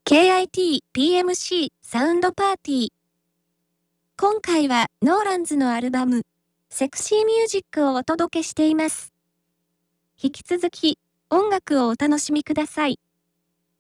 KIT PMC サウンドパーティー。今回はノーランズのアルバム、セクシーミュージックをお届けしています。引き続き音楽をお楽しみください。